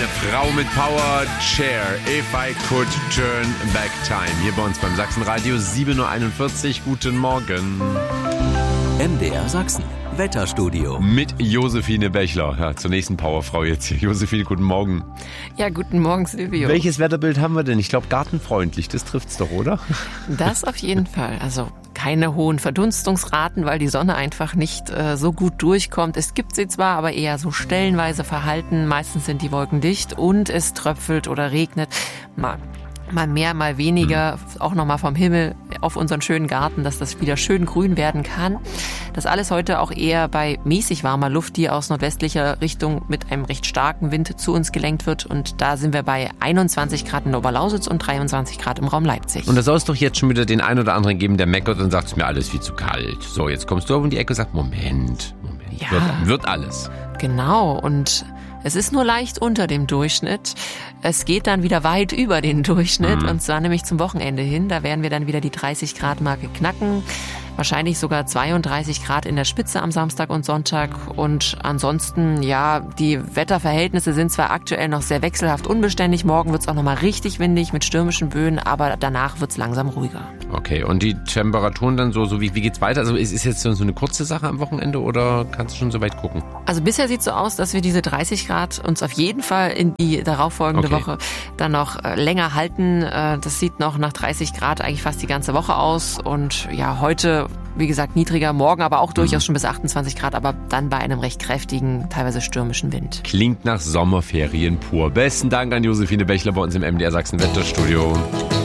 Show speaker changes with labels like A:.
A: Eine Frau mit Power, Cher, If I Could Turn Back Time. Hier bei uns beim Sachsenradio 7.41 Uhr. Guten Morgen.
B: MDR Sachsen, Wetterstudio.
A: Mit Josephine Bechler. Ja, zur nächsten Powerfrau jetzt hier. Josephine, guten Morgen.
C: Ja, guten Morgen, Silvio.
A: Welches Wetterbild haben wir denn? Ich glaube, gartenfreundlich, das trifft's doch, oder?
C: Das auf jeden Fall. Also keine hohen Verdunstungsraten, weil die Sonne einfach nicht so gut durchkommt. Es gibt sie zwar, aber eher so stellenweise verhalten. Meistens sind die Wolken dicht und es tröpfelt oder regnet. Mal mehr, mal weniger, auch nochmal vom Himmel auf unseren schönen Garten, dass das wieder schön grün werden kann. Das alles heute auch eher bei mäßig warmer Luft, die aus nordwestlicher Richtung mit einem recht starken Wind zu uns gelenkt wird. Und da sind wir bei 21 Grad in Oberlausitz und 23 Grad im Raum Leipzig.
A: Und da soll es doch jetzt schon wieder den einen oder anderen geben, der meckert und sagt, es ist mir alles viel zu kalt. So, jetzt kommst du um die Ecke und sagst, Moment,
C: ja,
A: wird alles.
C: Genau, und es ist nur leicht unter dem Durchschnitt. Es geht dann wieder weit über den Durchschnitt und zwar nämlich zum Wochenende hin. Da werden wir dann wieder die 30 Grad Marke knacken. Wahrscheinlich sogar 32 Grad in der Spitze am Samstag und Sonntag. Und ansonsten, ja, die Wetterverhältnisse sind zwar aktuell noch sehr wechselhaft unbeständig. Morgen wird es auch nochmal richtig windig mit stürmischen Böen, aber danach wird es langsam ruhiger.
A: Okay, und die Temperaturen dann so wie geht's weiter? Also ist jetzt so eine kurze Sache am Wochenende oder kannst du schon so weit gucken?
C: Also bisher sieht es so aus, dass wir diese 30 Grad uns auf jeden Fall in die darauffolgende Woche dann noch länger halten. Das sieht noch nach 30 Grad eigentlich fast die ganze Woche aus. Und ja, heute, wie gesagt, niedriger, morgen aber auch durchaus schon bis 28 Grad, aber dann bei einem recht kräftigen, teilweise stürmischen Wind.
A: Klingt nach Sommerferien pur. Besten Dank an Josephine Bechler bei uns im MDR Sachsen Wetterstudio.